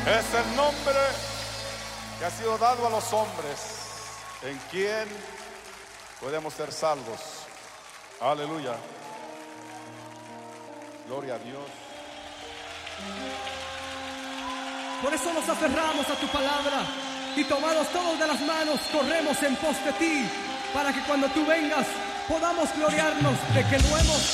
Es el nombre que ha sido dado a los hombres, en quien podemos ser salvos. Aleluya. Gloria a Dios. Por eso nos aferramos a tu palabra y tomados todos de las manos corremos en pos de ti, para que cuando tú vengas podamos gloriarnos de que lo hemos